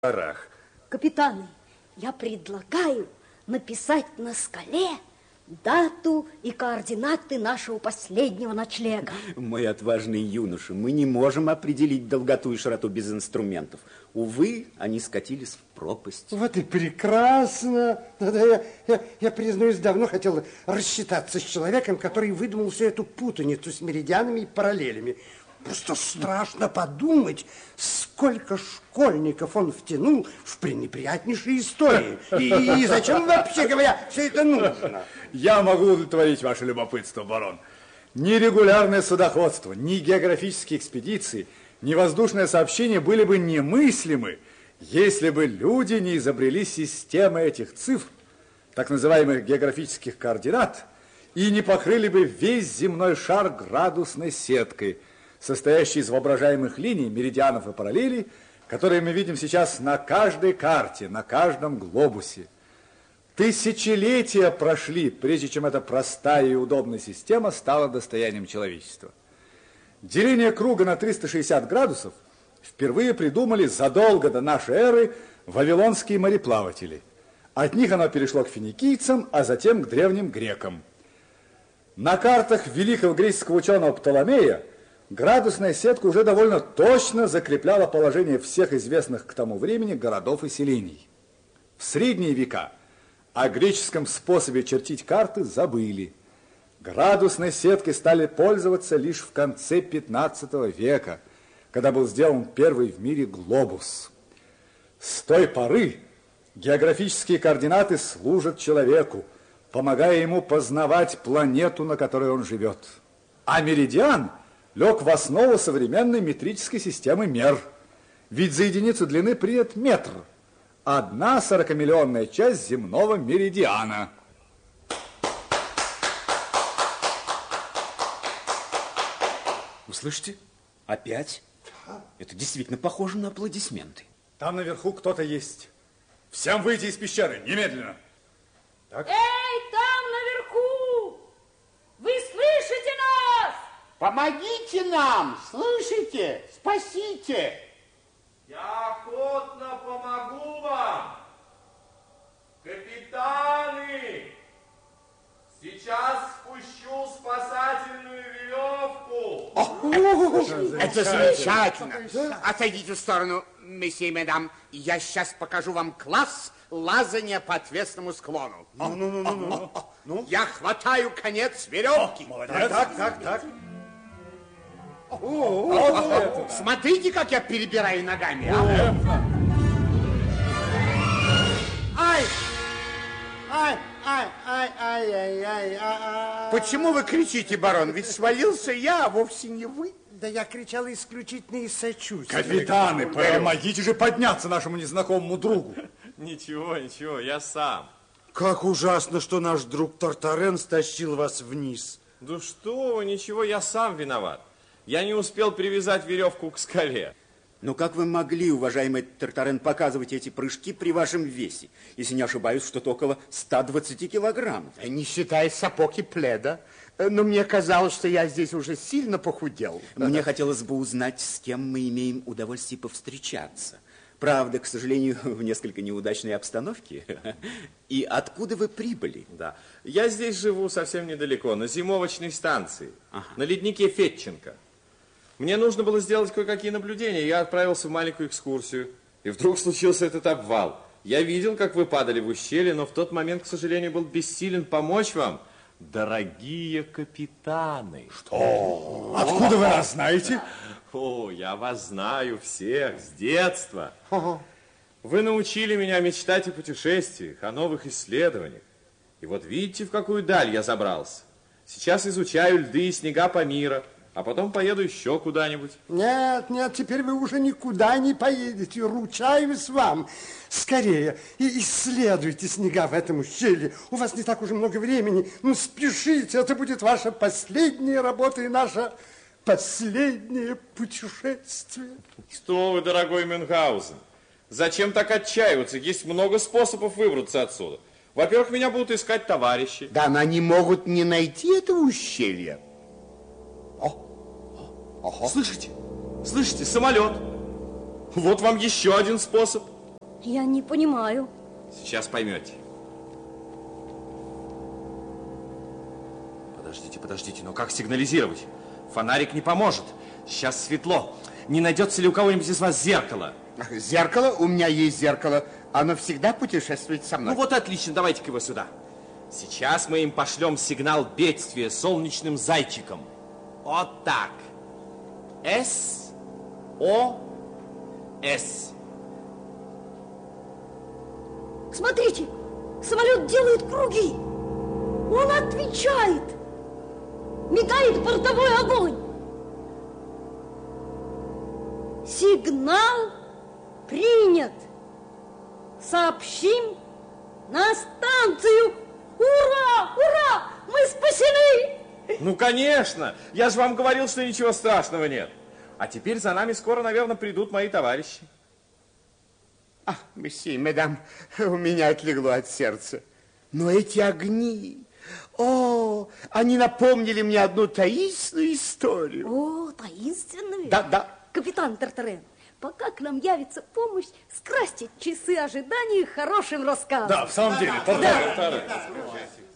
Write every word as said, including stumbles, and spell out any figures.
горах. Капитаны, я предлагаю написать на скале дату и координаты нашего последнего ночлега. Мой отважный юноша, мы не можем определить долготу и широту без инструментов. Увы, они скатились в пропасть. Вот и прекрасно. Да-да, я, я, я, признаюсь, давно хотел рассчитаться с человеком, который выдумал всю эту путаницу с меридианами и параллелями. Просто страшно подумать, сколько школьников он втянул в пренеприятнейшие истории. И, и зачем, вообще говоря, все это нужно? Я могу удовлетворить ваше любопытство, барон. Ни регулярное судоходство, ни географические экспедиции, ни воздушное сообщение были бы немыслимы, если бы люди не изобрели системы этих цифр, так называемых географических координат, и не покрыли бы весь земной шар градусной сеткой, состоящей из воображаемых линий, меридианов и параллелей, которые мы видим сейчас на каждой карте, на каждом глобусе. Тысячелетия прошли, прежде чем эта простая и удобная система стала достоянием человечества. Деление круга на триста шестьдесят градусов впервые придумали задолго до нашей эры вавилонские мореплаватели. От них оно перешло к финикийцам, а затем к древним грекам. На картах великого греческого ученого Птоломея градусная сетка уже довольно точно закрепляла положение всех известных к тому времени городов и селений. В средние века о греческом способе чертить карты забыли. Градусной сеткой стали пользоваться лишь в конце пятнадцатого века, когда был сделан первый в мире глобус. С той поры географические координаты служат человеку, помогая ему познавать планету, на которой он живет. А меридиан лег в основу современной метрической системы мер. Ведь за единицу длины принят метр. Одна сорокамиллионная часть земного меридиана. Вы слышите? Опять? Это действительно похоже на аплодисменты. Там наверху кто-то есть. Всем выйти из пещеры, немедленно. Так. Эй, там наверху! Вы слышите нас? Помогите нам, слышите? Спасите! Я охотно помогу вам. Капитаны, сейчас спущу спасательную веревку. Это замечательно. Отойдите в сторону, месье и мадам. Я сейчас покажу вам класс лазания по отвесному склону. Ну, ну, ну, ну, ну. Я хватаю конец веревки. Молодец. Так, так, так. Смотрите, как я перебираю ногами. А? Ай! Ай, ай, ай, ай, ай, ай, ай. Почему вы кричите, барон? Ведь свалился я, а вовсе не вы. Да я кричал исключительно из сочувствия. Капитаны, помогите же подняться нашему незнакомому другу. Ничего, ничего, я сам. Как ужасно, что наш друг Тартарен стащил вас вниз. Да что вы, ничего, я сам виноват. Я не успел привязать веревку к скале. Но как вы могли, уважаемый Тартарен, показывать эти прыжки при вашем весе? Если не ошибаюсь, что-то около ста двадцати килограммов. Не считая сапог и пледа. Но мне казалось, что я здесь уже сильно похудел. Мне хотелось бы узнать, с кем мы имеем удовольствие повстречаться. Правда, к сожалению, в несколько неудачной обстановке. И откуда вы прибыли? Да, я здесь живу совсем недалеко, на зимовочной станции, ага. На леднике Фетченко. Мне нужно было сделать кое-какие наблюдения. Я отправился в маленькую экскурсию. И вдруг случился этот обвал. Я видел, как вы падали в ущелье, но в тот момент, к сожалению, был бессилен помочь вам. Дорогие капитаны. Что? Откуда вы нас знаете? О, я вас знаю всех с детства. Вы научили меня мечтать о путешествиях, о новых исследованиях. И вот видите, в какую даль я забрался. Сейчас изучаю льды и снега Памира. А потом поеду еще куда-нибудь. Нет, нет, теперь вы уже никуда не поедете. Ручаюсь вам. Скорее, и исследуйте снега в этом ущелье. У вас не так уже много времени. Ну, спешите, это будет ваша последняя работа и наше последнее путешествие. Что вы, дорогой Мюнхгаузен, зачем так отчаиваться? Есть много способов выбраться отсюда. Во-первых, меня будут искать товарищи. Да, но они могут не найти этого ущелья. Ага. Слышите? Слышите? Самолет. Вот вам еще один способ. Я не понимаю. Сейчас поймете. Подождите, подождите, но как сигнализировать? Фонарик не поможет. Сейчас светло. Не найдется ли у кого-нибудь из вас зеркало? Зеркало? У меня есть зеркало. Оно всегда путешествует со мной. Ну вот отлично, давайте-ка его сюда. Сейчас мы им пошлем сигнал бедствия солнечным зайчиком. Вот так. С, О, С. Смотрите, самолет делает круги. Он отвечает. Мигает бортовой огонь. Сигнал принят. Сообщим на станцию. Ура! Ура! Мы спасены! Ну, конечно! Я же вам говорил, что ничего страшного нет. А теперь за нами скоро, наверное, придут мои товарищи. А, месье, мадам, у меня отлегло от сердца. Но эти огни... О, они напомнили мне одну таинственную историю. О, таинственную? Да, да. Капитан Тартарен, пока к нам явится помощь, скрасьте часы ожидания хорошим рассказом. Да, в самом деле, Тартарен.